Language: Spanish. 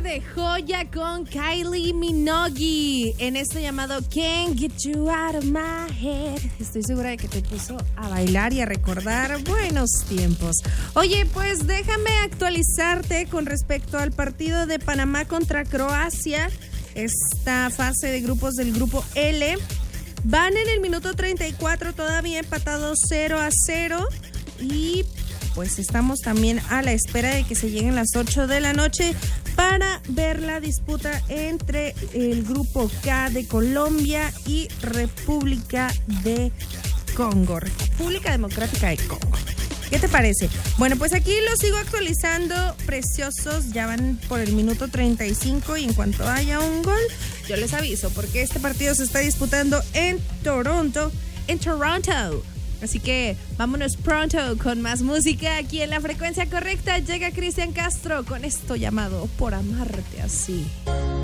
de Joya con Kylie Minogue en esto llamado Can't Get You Out of My Head. Estoy segura de que te puso a bailar y a recordar buenos tiempos. Oye, pues déjame actualizarte con respecto al partido de Panamá contra Croacia. Esta fase de grupos del grupo L. Van en el minuto 34 todavía empatados 0-0 y pues estamos también a la espera de que se lleguen las 8 de la noche para ver la disputa entre el grupo K de Colombia y República de Congo, República Democrática de Congo. ¿Qué te parece? Bueno, pues aquí los sigo actualizando, preciosos, ya van por el minuto 35 y en cuanto haya un gol, yo les aviso, porque este partido se está disputando en Toronto. Así que vámonos pronto con más música aquí en La Frecuencia Correcta. Llega Cristian Castro con esto llamado Por Amarte Así.